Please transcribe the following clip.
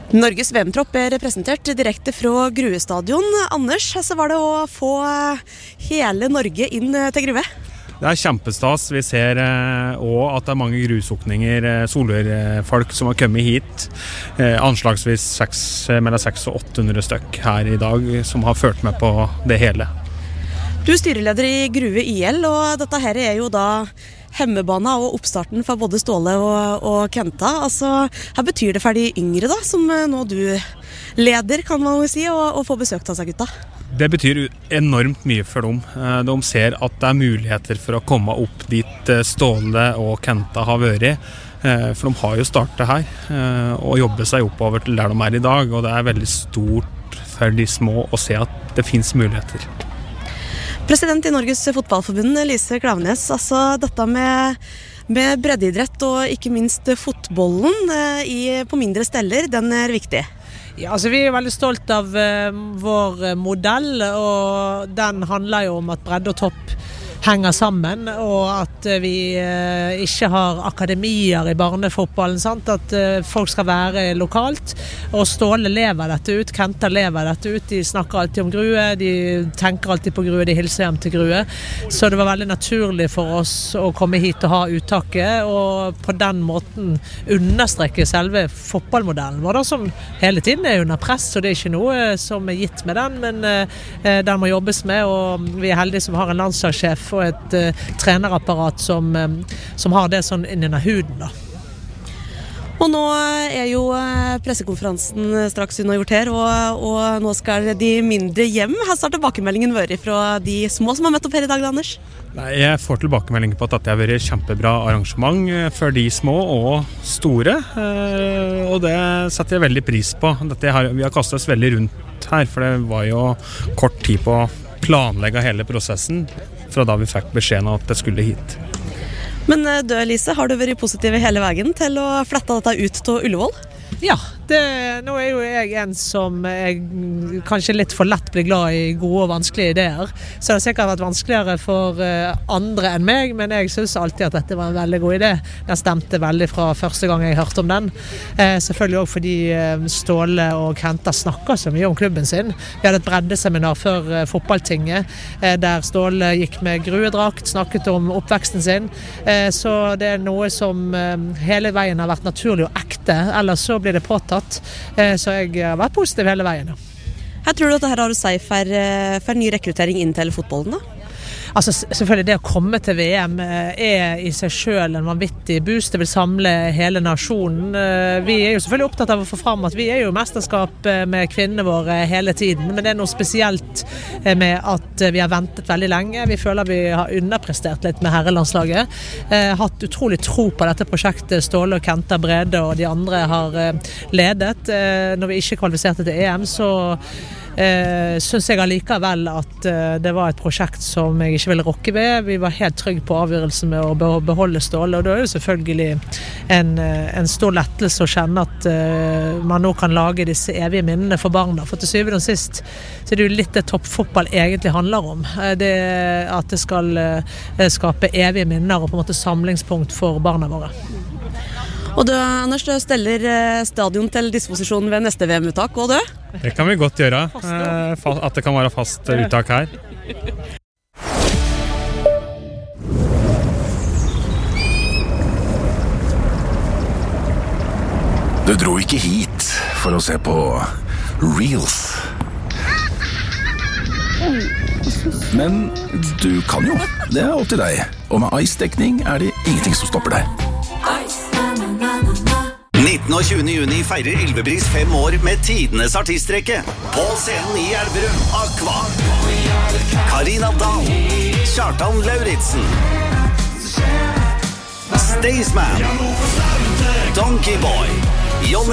Norges VM-tropp presentert direkte fra Grue stadion. Anders, så var det å få hele Norge inn til Grue? Det kjempestas. Vi ser også at det mange grusokninger, solørfolk som har kommet hit. Anslagsvis mellom 600 og 800 stykk her i dag som har ført med på det hele. Du styreleder i Grue IL, og dette her jo da hemmebana og oppstarten for både Ståle og Kenta. Altså, her betyr det for de yngre da, som nå du leder, kan man jo si, og få besøkt av seg gutta? Det betyr enormt mye for dem. De ser at det muligheter for å komme opp dit Ståle og Kenta har vært. For de har jo startet her og jobbet seg oppover til der de i dag, og det veldig stort for de små å se at det finnes muligheter. President i Norges Fotballforbund, Lise Klaveness, altså dette med breddeidrett og ikke minst fotbollen på mindre steller, den viktig. Ja, altså vi veldig stolt av vår modell, og den handler jo om at bredde og topp henger sammen, og at vi ikke har akademier i barnefotballen, sant? At folk skal være lokalt, og Ståle lever dette ut, Kenta lever dette ut, de snakker alltid om Grue, de tenker alltid på Grue, de hilser hjem til Grue, så det var veldig naturlig for oss å komme hit og ha uttaket, og på den måten understreke selve fotballmodellen vår, som hele tiden under press, og det ikke noe som gitt med den, men den må jobbes med, og vi heldige som har en landslagssjef og et trenerapparat som har det sånn inn under huden da. Og nå jo pressekonferansen straks unnagjort her, og nå skal de mindre hjem. Her starter tilbakemeldingen vært fra de små som har møtt opp her i dag, Anders? Nei, jeg får tilbakemelding på at dette har vært et kjempebra arrangement for de små og store, og det setter jeg veldig pris på. Vi har kastet oss veldig rundt her, for det var jo kort tid på å planlegge hele prosessen fra da vi fikk beskjeden om at det skulle hit. Men du, Lise, har du vært positiv hele veien til å flette dette ut til Ullevål? Ja, nå jo jeg en som kanskje litt for lett blir glad i gode og vanskelige ideer, så det har sikkert vært vanskeligere for andre enn meg, men jeg synes alltid at dette var en veldig god idé. Den stemte veldig fra første gang jeg hørte om den. Selvfølgelig også fordi Ståle og Kenta snakker så mye om klubben sin. Vi hadde et breddeseminar før fotballtinget, der Ståle gikk med gruedrakt, snakket om oppveksten sin, så det noe som hele veien har vært naturlig og ekte, ellers så blir det påtatt. Så jeg har vært positiv hele veien. Her tror du at dette har å si for ny rekruttering inn til fotballen da? Altså selvfølgelig det å komme til VM i seg selv en vanvittig boost, det vil samle hele nasjonen. Vi jo selvfølgelig opptatt av å få fram at vi jo mesterskap med kvinnene våre hele tiden, men det noe spesielt med at vi har ventet veldig lenge. Vi føler vi har underprestert litt med herrelandslaget. Hatt utrolig tro på dette prosjektet Ståle og Kenta Brede og de andre har ledet. Når vi ikke kvalifiserte til EM, så synes jeg allikevel at det var et prosjekt som jeg ikke ville rokke ved. Vi var helt trygge på avgjørelsen med å beholde Ståle, og da det jo selvfølgelig en stor lettelse å kjenne at man nå kan lage disse evige minnene for barna. For til syvende og sist så det jo litt det toppfotball egentlig handler om. At det skal skape evige minner og på en måte samlingspunkt for barna våre. Og du, Anders, du steller stadion til disposisjon ved neste VM-uttak, og du? Det kan vi godt gjøre, at det kan være fast uttak her. Du dro ikke hit for å se på Reels. Men du kan jo, det opp til deg. Og med Ice-dekning det ingenting som stopper deg. 19. og 20. juni feirer Ylvebris 5 år med tidenes artistrekke. På scenen i Elverum, Aqua, Karina Dahl, Kjartan Lauritsen, Staysman, Donkey Boy, John